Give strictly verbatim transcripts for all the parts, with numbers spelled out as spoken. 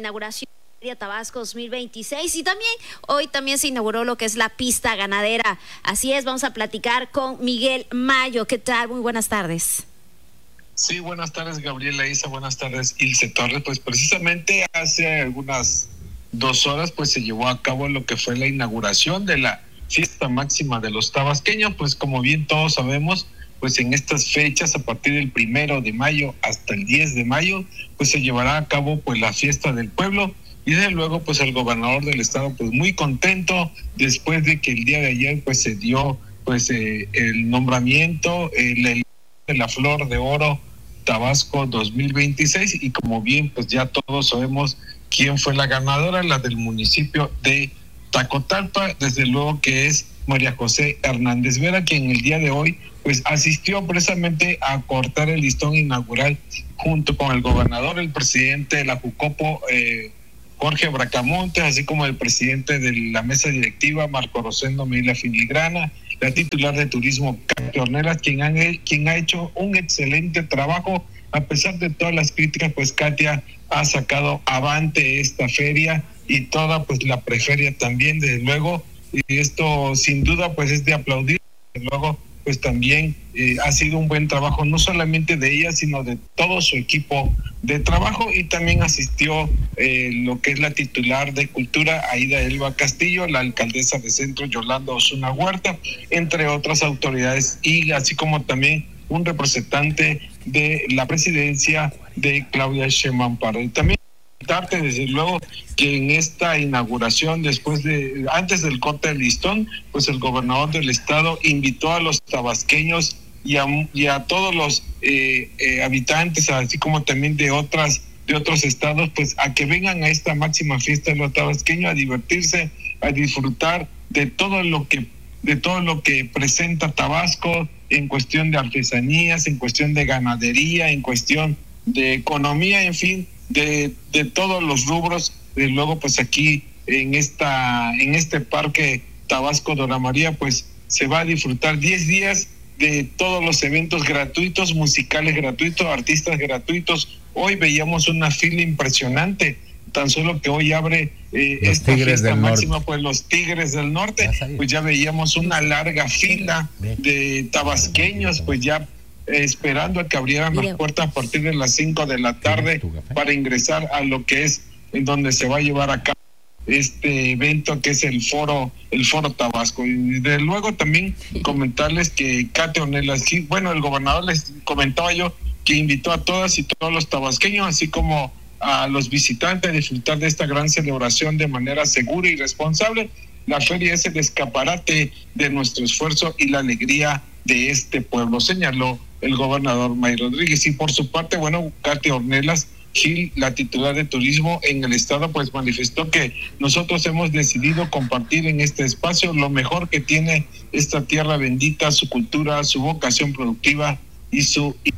inauguración de Tabasco dos mil veintiséis y también hoy también se inauguró lo que es la pista ganadera. Así es, vamos a platicar con Miguel Mayo. ¿Qué tal? Muy buenas tardes. Sí, buenas tardes, Gabriela Isa, buenas tardes, Ilse Torres. Pues precisamente hace algunas dos horas pues se llevó a cabo lo que fue la inauguración de la fiesta máxima de los tabasqueños. Pues como bien todos sabemos, pues en estas fechas, a partir del primero de mayo hasta el diez de mayo, pues se llevará a cabo pues la fiesta del pueblo. Y desde luego pues el gobernador del estado pues muy contento después de que el día de ayer pues se dio pues eh, el nombramiento, el de la Flor de Oro Tabasco dos mil veintiséis, y como bien pues ya todos sabemos quién fue la ganadora, la del municipio de Tacotalpa, desde luego que es María José Hernández Vera, quien el día de hoy pues asistió precisamente a cortar el listón inaugural junto con el gobernador, el presidente de la Jucopo, eh, Jorge Bracamontes, así como el presidente de la mesa directiva, Marco Rosendo Medina Filigrana, la titular de turismo, Katia Ornelas, quien, han, quien ha hecho un excelente trabajo. A pesar de todas las críticas, pues Katia ha sacado avante esta feria y toda pues la preferia también, desde luego, y esto sin duda pues es de aplaudir. Desde luego pues también eh, ha sido un buen trabajo, no solamente de ella, sino de todo su equipo de trabajo. Y también asistió eh, lo que es la titular de Cultura, Aida Elba Castillo, la alcaldesa de Centro, Yolanda Osuna Huerta, entre otras autoridades, y así como también un representante de la presidencia de Claudia Sheinbaum Pardo. Y también desde luego que en esta inauguración, después de, antes del corte del listón, pues el gobernador del estado invitó a los tabasqueños y a, y a todos los eh, eh, habitantes, así como también de otras de otros estados, pues a que vengan a esta máxima fiesta de los tabasqueños, a divertirse, a disfrutar de todo lo que de todo lo que presenta Tabasco en cuestión de artesanías, en cuestión de ganadería, en cuestión de economía, en fin, de, de todos los rubros. De luego pues aquí en esta en este parque Tabasco Dora María pues se va a disfrutar diez días de todos los eventos gratuitos, musicales gratuitos, artistas gratuitos. Hoy veíamos una fila impresionante, tan solo que hoy abre eh, esta fiesta máxima, pues los Tigres del Norte, pues ya veíamos una larga fila de tabasqueños, pues ya eh, esperando a que abrieran las puertas a partir de las cinco de la tarde para ingresar a lo que es en donde se va a llevar a cabo este evento, que es el foro el foro Tabasco. Y de luego también comentarles que Katia Ornelas, bueno, el gobernador, les comentaba yo que invitó a todas y todos los tabasqueños, así como a los visitantes, a disfrutar de esta gran celebración de manera segura y responsable. La feria es el escaparate de nuestro esfuerzo y la alegría de este pueblo, señaló el gobernador May Rodríguez. Y por su parte, bueno, Katia Ornelas Gil, la titular de turismo en el estado, pues manifestó que nosotros hemos decidido compartir en este espacio lo mejor que tiene esta tierra bendita, su cultura, su vocación productiva y su... del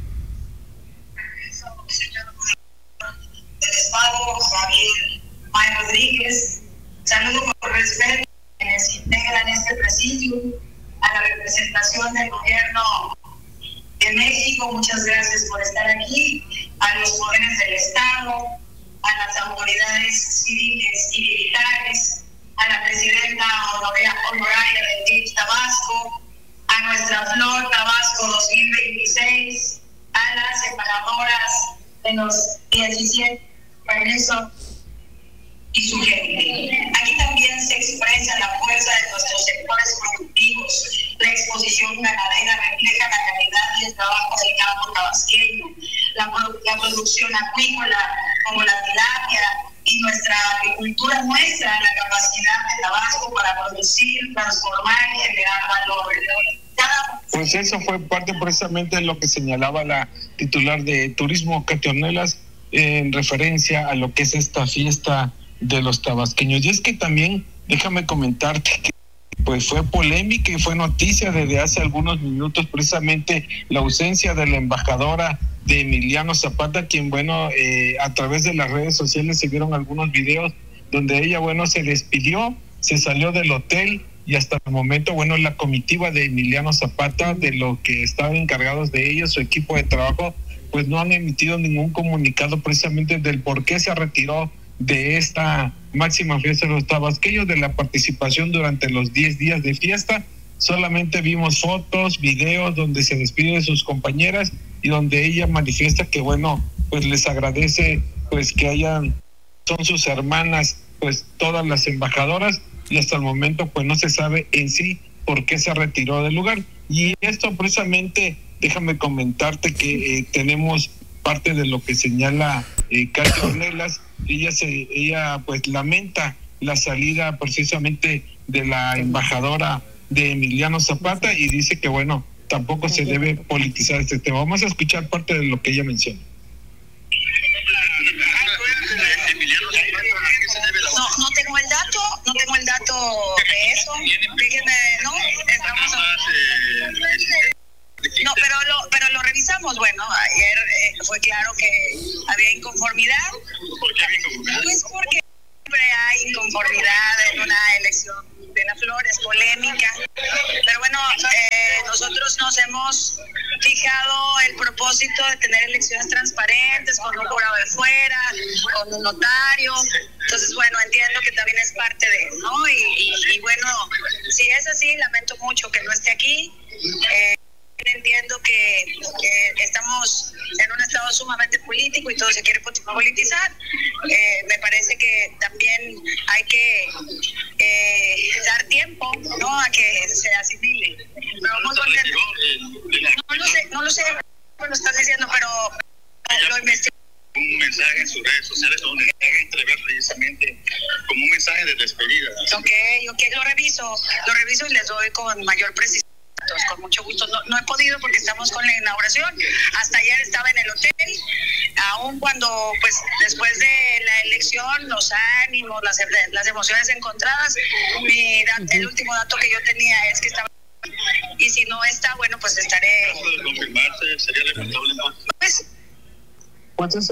estado, Javier May Rodríguez. Saludo con respeto a quienes integran este presidio, a la representación del gobierno de México, muchas gracias por estar aquí, a los poderes del estado, a las autoridades civiles y militares, a la presidenta honoraria del D I F Tabasco, a nuestra Flor Tabasco dos mil veintiséis, a las embaradoras de los diecisiete regresos y su gente. Aquí también se expresa la fuerza de nuestros sectores productivos. La exposición ganadera refleja la calidad y el trabajo del campo tabasqueño, la, la producción acuícola como la tilapia, y nuestra agricultura muestra la capacidad de Tabasco para producir, transformar y generar valor. Cada... Pues eso fue parte precisamente de lo que señalaba la titular de turismo, Katia Ornelas, en referencia a lo que es esta fiesta de los tabasqueños. Y es que también déjame comentarte que pues fue polémica y fue noticia desde hace algunos minutos precisamente la ausencia de la embajadora de Emiliano Zapata, quien bueno eh, a través de las redes sociales se vieron algunos videos donde ella bueno se despidió, se salió del hotel, y hasta el momento bueno la comitiva de Emiliano Zapata, de lo que estaban encargados de ellos, su equipo de trabajo, pues no han emitido ningún comunicado precisamente del por qué se retiró de esta máxima fiesta de los tabasqueños, de la participación durante los diez días de fiesta. Solamente vimos fotos, videos donde se despide de sus compañeras y donde ella manifiesta que, bueno, pues les agradece pues que hayan, son sus hermanas, pues todas las embajadoras, y hasta el momento pues no se sabe en sí por qué se retiró del lugar. Y esto precisamente, déjame comentarte que eh, tenemos parte de lo que señala eh, Katia Ornelas. Ella se, ella pues lamenta la salida precisamente de la embajadora de Emiliano Zapata y dice que bueno, tampoco se debe politizar este tema. Vamos a escuchar parte de lo que ella menciona. No, no tengo el dato, no tengo el dato de eso. Fíjenme, no, estamos a... No, pero lo, pero lo revisamos. Bueno, ayer eh, fue claro que había inconformidad. ¿Por qué había inconformidad? Pues porque siempre hay inconformidad en una elección de la Flor, es polémica. Pero bueno, eh, nosotros nos hemos fijado el propósito de tener elecciones transparentes, con un jurado de fuera, con un notario. Entonces, bueno, entiendo que también es parte de, ¿no? Y, y, y bueno, si es así, lamento mucho que no esté aquí. Eh, Entiendo que, que estamos en un estado sumamente político y todo se quiere politizar. Eh, me parece que también hay que eh, dar tiempo, ¿no?, a que se asimile. Pero muy contento. No lo sé, no lo sé, lo estás diciendo, pero lo investigo. Un mensaje en sus redes sociales donde entregar precisamente como un mensaje de despedida. Ok, ok, lo reviso, lo reviso y les doy con mayor precisión. Con mucho gusto. No, no he podido porque estamos con la inauguración. Hasta ayer estaba en el hotel, aún cuando, pues, después de la elección, los ánimos, las, las emociones encontradas. Mi dat- el último dato que yo tenía es que estaba. Y si no está, bueno, pues estaré. En caso de confirmarse, sería lamentable. Pues. Pues